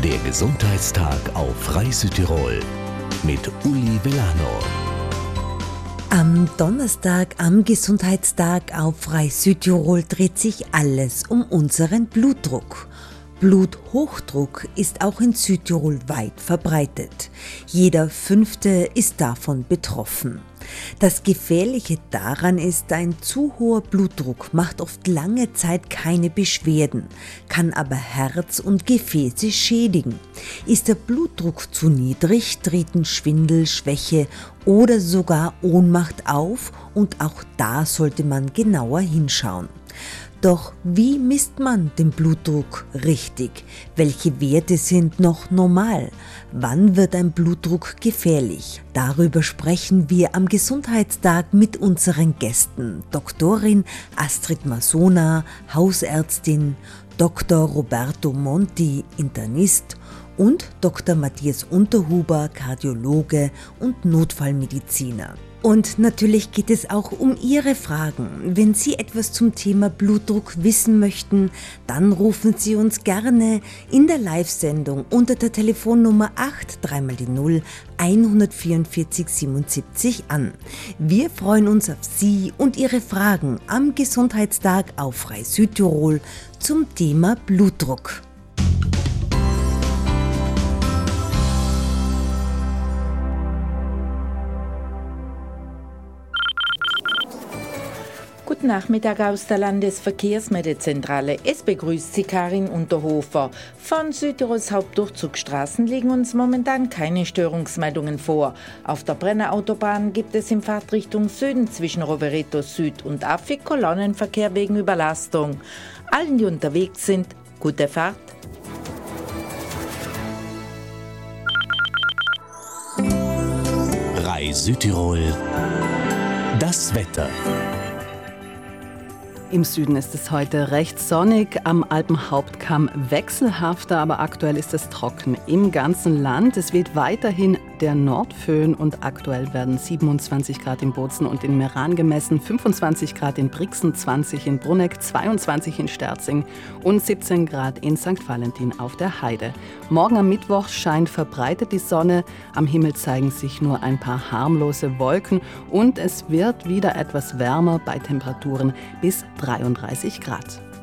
Der Gesundheitstag auf Rai Südtirol mit Uli Vellano. Am Donnerstag, am Gesundheitstag auf Rai Südtirol dreht sich alles um unseren Blutdruck. Bluthochdruck ist auch in Südtirol weit verbreitet. Jeder Fünfte ist davon betroffen. Das Gefährliche daran ist, ein zu hoher Blutdruck macht oft lange Zeit keine Beschwerden, kann aber Herz und Gefäße schädigen. Ist der Blutdruck zu niedrig, treten Schwindel, Schwäche oder sogar Ohnmacht auf und auch da sollte man genauer hinschauen. Doch wie misst man den Blutdruck richtig? Welche Werte sind noch normal? Wann wird ein Blutdruck gefährlich? Darüber sprechen wir am Gesundheitstag mit unseren Gästen. Doktorin Astrid Masona, Hausärztin, Dr. Roberto Monti, Internist und Dr. Matthias Unterhuber, Kardiologe und Notfallmediziner. Und natürlich geht es auch um Ihre Fragen. Wenn Sie etwas zum Thema Blutdruck wissen möchten, dann rufen Sie uns gerne in der Live-Sendung unter der Telefonnummer 83x0 144 77 an. Wir freuen uns auf Sie und Ihre Fragen am Gesundheitstag auf Rai Südtirol zum Thema Blutdruck. Guten Nachmittag aus der Landesverkehrsmeldezentrale. Es begrüßt Sie Karin Unterhofer. Von Südtirols Hauptdurchzugsstraßen liegen uns momentan keine Störungsmeldungen vor. Auf der Brenner Autobahn gibt es in Fahrtrichtung Süden zwischen Rovereto Süd und Afik Kolonnenverkehr wegen Überlastung. Allen, die unterwegs sind, gute Fahrt. Rai Südtirol. Das Wetter. Im Süden ist es heute recht sonnig, am Alpenhauptkamm wechselhafter, aber aktuell ist es trocken im ganzen Land. Es weht weiterhin der Nordföhn und aktuell werden 27 Grad in Bozen und in Meran gemessen, 25 Grad in Brixen, 20 in Bruneck, 22 in Sterzing und 17 Grad in St. Valentin auf der Heide. Morgen am Mittwoch scheint verbreitet die Sonne, am Himmel zeigen sich nur ein paar harmlose Wolken und es wird wieder etwas wärmer bei Temperaturen bis 33 Grad.